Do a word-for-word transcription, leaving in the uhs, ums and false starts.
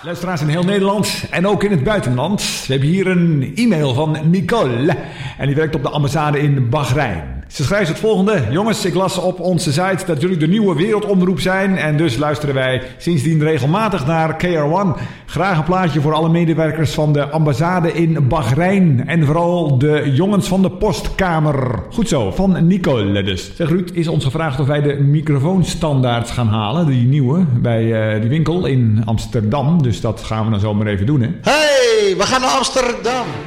Luisteraars in heel Nederland en ook in het buitenland. We hebben hier een e-mail van Nicole. En die werkt op de ambassade in Bahrein. Ze schrijft het volgende. Jongens, ik las op onze site dat jullie de nieuwe wereldomroep zijn. En dus luisteren wij sindsdien regelmatig naar K R één. Graag een plaatje voor alle medewerkers van de ambassade in Bahrein. En vooral de jongens van de postkamer. Goed zo, van Nicole dus. Zeg Ruud, is ons gevraagd of wij de microfoonstandaards gaan halen. Die nieuwe, bij uh, die winkel in Amsterdam. Dus dat gaan we dan zomaar even doen, hè. Hey, we gaan naar Amsterdam.